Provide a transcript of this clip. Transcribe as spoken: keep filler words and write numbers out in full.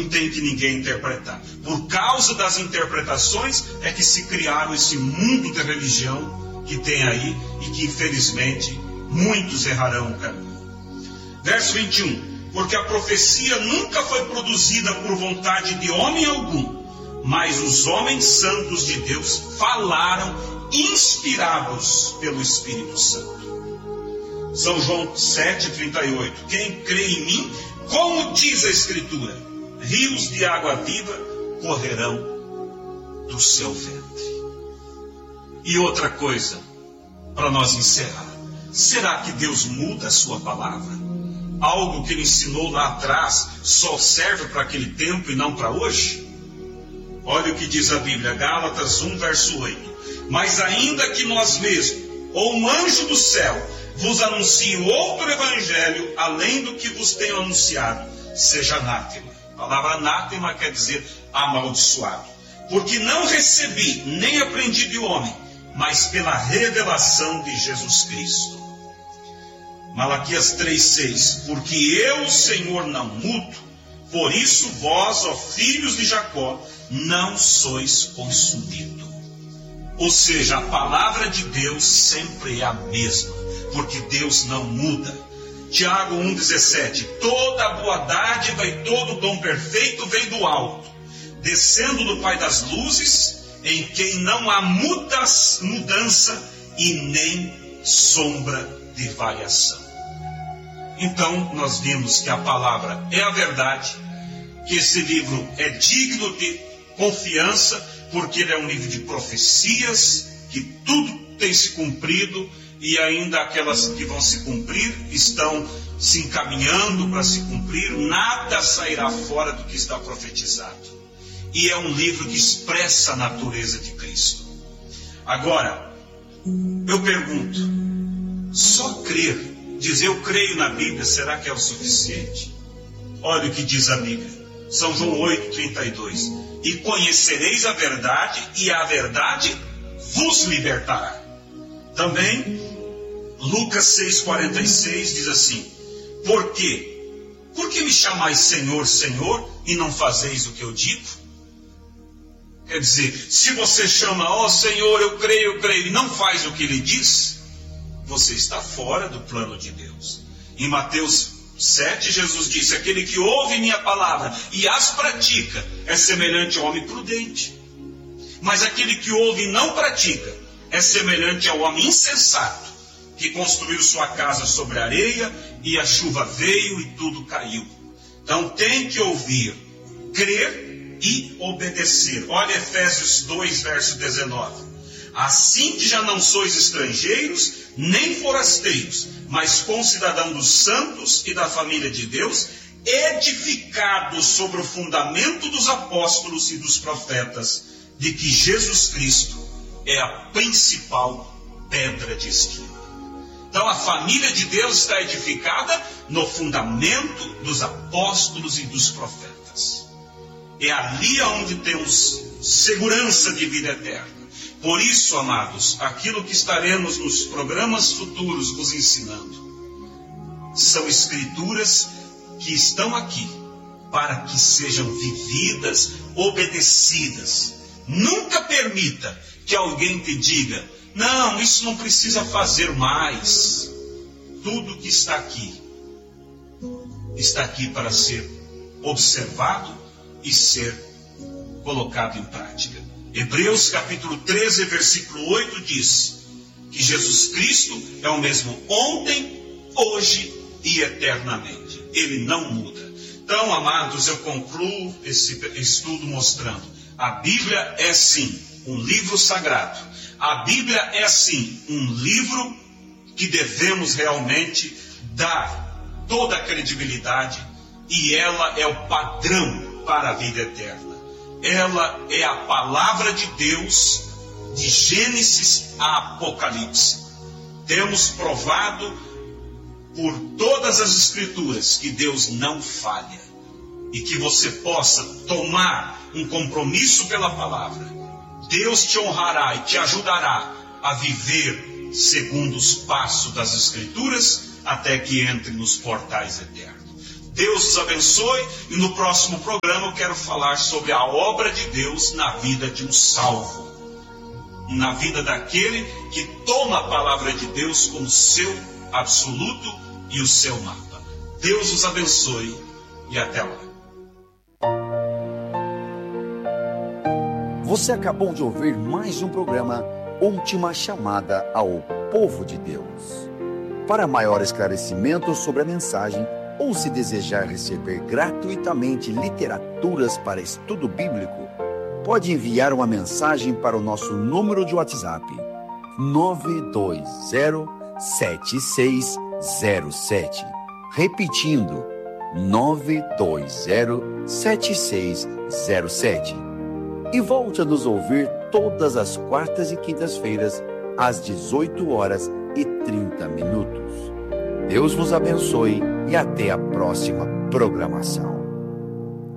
não tem que ninguém interpretar. Por causa das interpretações é que se criaram esse mundo de religião que tem aí e que infelizmente muitos errarão o caminho. Verso vinte e um. Porque a profecia nunca foi produzida por vontade de homem algum, mas os homens santos de Deus falaram inspirados pelo Espírito Santo. São João sete, trinta e oito. Quem crê em mim, como diz a Escritura, rios de água viva correrão do seu ventre. E outra coisa, para nós encerrar. Será que Deus muda a sua palavra? Algo que ele ensinou lá atrás só serve para aquele tempo e não para hoje? Olha o que diz a Bíblia, Gálatas um, verso oito. Mas ainda que nós mesmos, ou um anjo do céu, vos anuncie outro evangelho, além do que vos tenho anunciado, seja anátema. A palavra anátema quer dizer amaldiçoado. Porque não recebi, nem aprendi de homem, mas pela revelação de Jesus Cristo. Malaquias três, seis. Porque eu, Senhor, não mudo, por isso vós, ó filhos de Jacó, não sois consumidos. Ou seja, a palavra de Deus sempre é a mesma, porque Deus não muda. Tiago um, dezessete. Toda a boa dádiva e todo dom perfeito vem do alto, descendo do Pai das luzes, em quem não há mudas, mudança e nem sombra de variação. Então, nós vimos que a palavra é a verdade, que esse livro é digno de confiança, porque ele é um livro de profecias, que tudo tem se cumprido, e ainda aquelas que vão se cumprir estão se encaminhando para se cumprir, nada sairá fora do que está profetizado. E é um livro que expressa a natureza de Cristo. Agora, eu pergunto, só crer, dizer eu creio na Bíblia, será que é o suficiente? Olha o que diz a Bíblia, São João oito, trinta e dois. E conhecereis a verdade, e a verdade vos libertará. Também, Lucas seis, quarenta e seis diz assim, por quê? Por que me chamais Senhor, Senhor, e não fazeis o que eu digo? Quer dizer, se você chama, ó Senhor, eu creio, eu creio, e não faz o que ele diz, você está fora do plano de Deus. Em Mateus sete, Jesus disse, aquele que ouve minha palavra e as pratica, é semelhante ao homem prudente. Mas aquele que ouve e não pratica, é semelhante ao homem insensato, que construiu sua casa sobre areia, e a chuva veio e tudo caiu. Então tem que ouvir, crer e obedecer. Olha Efésios dois, verso dezenove. Assim que já não sois estrangeiros, nem forasteiros, mas concidadão dos santos e da família de Deus, edificados sobre o fundamento dos apóstolos e dos profetas, de que Jesus Cristo é a principal pedra de esquina. Então a família de Deus está edificada no fundamento dos apóstolos e dos profetas. É ali onde temos segurança de vida eterna. Por isso, amados, aquilo que estaremos nos programas futuros vos ensinando, são escrituras que estão aqui para que sejam vividas, obedecidas. Nunca permita que alguém te diga, não, isso não precisa fazer mais. Tudo que está aqui, está aqui para ser observado e ser colocado em prática. Hebreus capítulo treze, versículo oito diz que Jesus Cristo é o mesmo ontem, hoje e eternamente. Ele não muda. Então, amados, eu concluo esse estudo mostrando, a Bíblia é sim um livro sagrado. A Bíblia é sim um livro que devemos realmente dar toda a credibilidade, e ela é o padrão para a vida eterna. Ela é a palavra de Deus de Gênesis a Apocalipse. Temos provado por todas as escrituras que Deus não falha, e que você possa tomar um compromisso pela palavra. Deus te honrará e te ajudará a viver segundo os passos das escrituras até que entre nos portais eternos. Deus os abençoe, e no próximo programa eu quero falar sobre a obra de Deus na vida de um salvo, na vida daquele que toma a palavra de Deus como seu absoluto e o seu mapa. Deus os abençoe e até lá. Você acabou de ouvir mais um programa Última Chamada ao Povo de Deus. Para maior esclarecimento sobre a mensagem, ou se desejar receber gratuitamente literaturas para estudo bíblico, pode enviar uma mensagem para o nosso número de WhatsApp nove dois zero, sete seis zero sete. Repetindo, nove dois zero, sete seis zero sete. E volte a nos ouvir todas as quartas e quintas-feiras, às dezoito horas e trinta minutos. Deus vos abençoe e até a próxima programação.